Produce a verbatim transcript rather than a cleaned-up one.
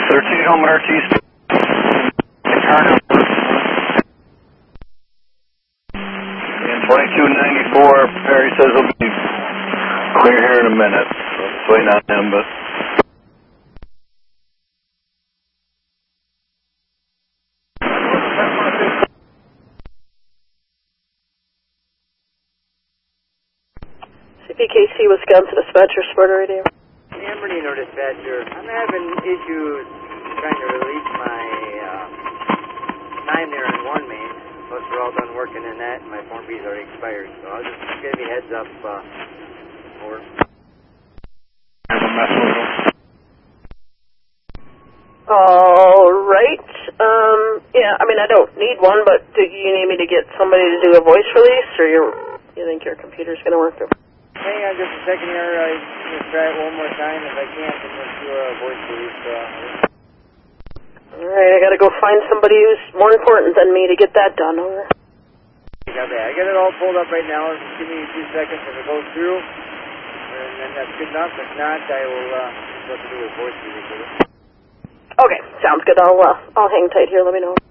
thirteen home northeast. Turn over. And twenty-two ninety-four, Perry says he'll be clear here in a minute. So let's wait on him, but... C P K C, Wisconsin dispatcher, Sparta Radio. San Bernardino dispatcher, I'm having issues trying to release my uh, time there in one main. Plus we're all done working in that, and my form B's already expired. So I'll just give you a heads up. Uh, over. All right. Um, yeah, I mean, I don't need one, but do you need me to get somebody to do a voice release, or you you think your computer's going to work? Hang on just a second here. I'm going to try it one more time. If I can't, then let's do a voice release. Uh, All right, I got to go find somebody who's more important than me to get that done. Over. I got that. I got it all pulled up right now. Just give me two seconds. If it goes through, and then that's good enough. If not, I will uh, just have to do a voice release with it. Okay, sounds good. I'll uh, I'll hang tight here. Let me know.